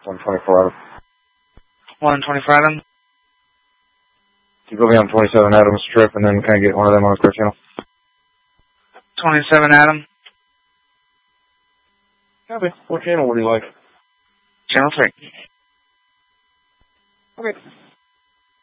124 Adam. 124 Adam. You go be on 27 Adam's strip and then can I get one of them on the clear channel? 27 Adam. Copy. What channel would you like? Channel 3. Okay.